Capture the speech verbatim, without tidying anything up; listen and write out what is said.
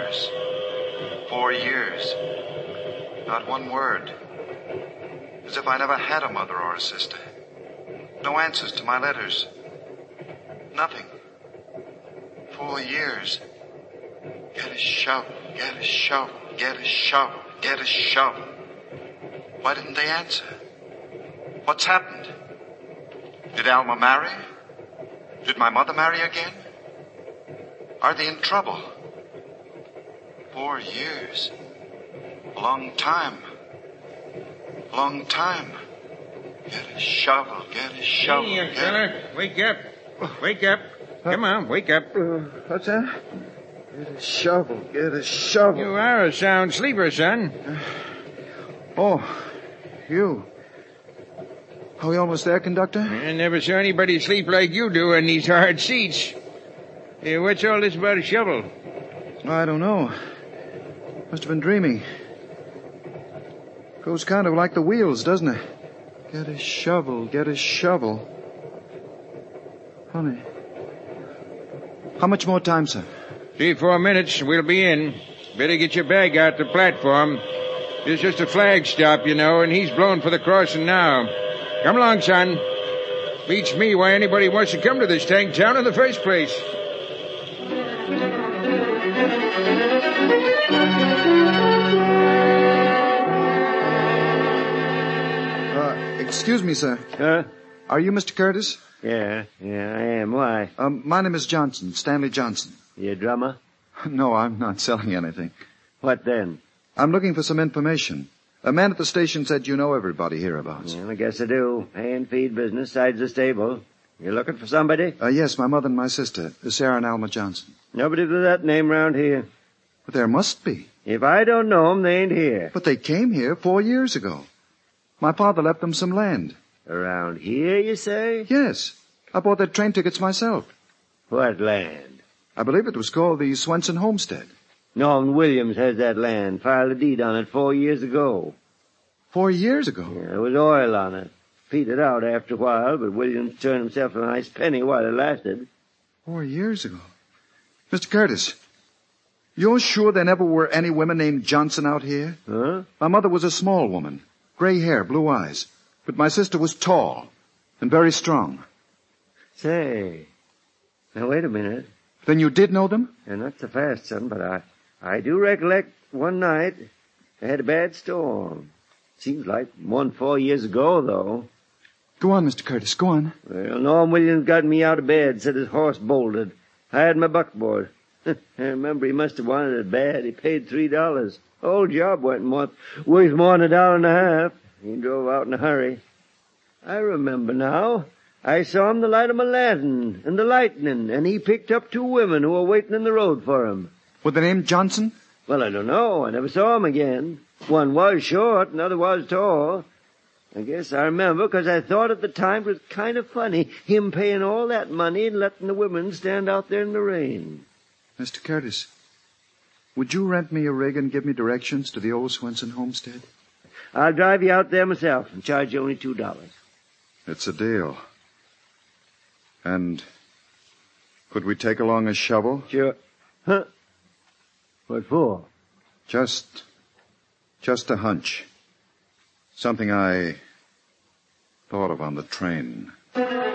years. Four years. Not one word. As if I never had a mother or a sister. No answers to my letters. Nothing. Four years. Get a shovel, get a shovel, get a shovel, get a shovel. Why didn't they answer? What's happened? Did Alma marry? Did my mother marry again? Are they in trouble? Four years. A long time. A long time. Get a shovel, get a shovel. Hey, young get fella, a... wake up. Wake up. Come on, wake up. Uh, what's that? Get a shovel, get a shovel. You are a sound sleeper, son. Uh, oh, you. Are we almost there, conductor? I never saw anybody sleep like you do in these hard seats. Hey, what's all this about a shovel? I don't know. Must have been dreaming. Goes kind of like the wheels, doesn't it? Get a shovel, get a shovel. Funny. How much more time, sir? Three, four minutes, we'll be in. Better get your bag out the platform. There's just a flag stop, you know, and he's blowing for the crossing now. Come along, son. Beats me why anybody wants to come to this tank town in the first place. Uh, excuse me, sir. Huh? Are you Mister Curtis? Yeah, yeah, I am. Why? Um, my name is Johnson, Stanley Johnson. You a drummer? No, I'm not selling anything. What then? I'm looking for some information. A man at the station said you know everybody hereabouts. Well, I guess I do. Hay and feed business, sides the stable. You looking for somebody? Uh, yes, my mother and my sister, Sarah and Alma Johnson. Nobody with that name round here. But there must be. If I don't know 'em, they ain't here. But they came here four years ago. My father left them some land. Around here, you say? Yes. I bought their train tickets myself. What land? I believe it was called the Swenson Homestead. Norman Williams has that land. Filed a deed on it four years ago. Four years ago? Yeah, there was oil on it. Petered out after a while, but Williams turned himself a nice penny while it lasted. Four years ago. Mister Curtis, you're sure there never were any women named Johnson out here? Huh? My mother was a small woman. Gray hair, blue eyes. But my sister was tall and very strong. Say, now wait a minute. Then you did know them? And not so fast, son, but I, I do recollect one night they had a bad storm. Seems like one four years ago, though. Go on, Mister Curtis, go on. Well, Norm Williams got me out of bed, said his horse bolted. I had my buckboard. I remember he must have wanted it bad. He paid three dollars. The whole job went worth, worth more than a dollar and a half. He drove out in a hurry. I remember now. I saw him the light of my lantern and the lightning, and he picked up two women who were waiting in the road for him. Were they named Johnson? Well, I don't know. I never saw him again. One was short, another was tall. I guess I remember because I thought at the time it was kind of funny, him paying all that money and letting the women stand out there in the rain. Mister Curtis, would you rent me a rig and give me directions to the old Swenson homestead? I'll drive you out there myself and charge you only two dollars. It's a deal. And could we take along a shovel? Sure. Huh? What for? Just, just a hunch. Something I thought of on the train.